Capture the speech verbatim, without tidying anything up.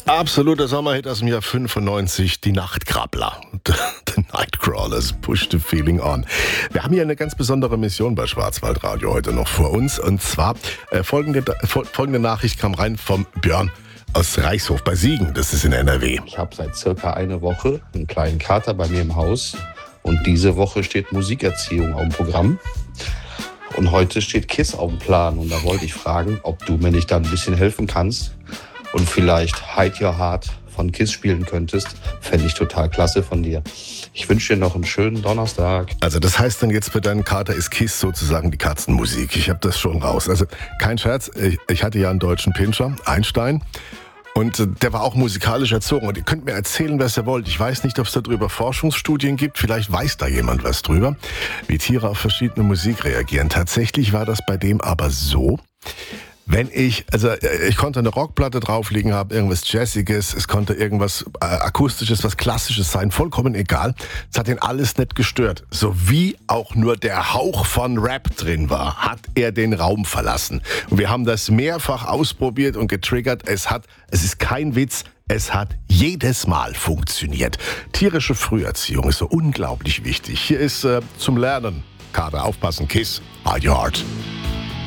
Absoluter Sommerhit aus dem Jahr fünfundneunzig, die Nachtkrabbler. The Nightcrawlers, Push the Feeling On. Wir haben hier eine ganz besondere Mission bei Schwarzwaldradio heute noch vor uns. Und zwar äh, folgende, folgende Nachricht kam rein vom Björn aus Reichshof bei Siegen. Das ist in N R W. Ich habe seit circa einer Woche einen kleinen Kater bei mir im Haus. Und diese Woche steht Musikerziehung auf dem Programm. Und heute steht KISS auf dem Plan. Und da wollte ich fragen, ob du mir nicht da ein bisschen helfen kannst und vielleicht Hide Your Heart von KISS spielen könntest. Fände ich total klasse von dir. Ich wünsche dir noch einen schönen Donnerstag. Also das heißt dann jetzt für deinen Kater ist KISS sozusagen die Katzenmusik. Ich habe das schon raus. Also kein Scherz, ich, ich hatte ja einen deutschen Pinscher, Einstein. Und äh, der war auch musikalisch erzogen. Und ihr könnt mir erzählen, was ihr wollt. Ich weiß nicht, ob es darüber Forschungsstudien gibt. Vielleicht weiß da jemand was drüber, wie Tiere auf verschiedene Musik reagieren. Tatsächlich war das bei dem aber so. Wenn ich, also ich konnte eine Rockplatte drauflegen haben, irgendwas Jazziges, es konnte irgendwas äh, Akustisches, was Klassisches sein, vollkommen egal. Es hat ihn alles nicht gestört. So wie auch nur der Hauch von Rap drin war, hat er den Raum verlassen. Und wir haben das mehrfach ausprobiert und getriggert. Es hat, es ist kein Witz, es hat jedes Mal funktioniert. Tierische Früherziehung ist so unglaublich wichtig. Hier ist äh, zum Lernen. Kater, aufpassen, KISS, Hide Your Heart.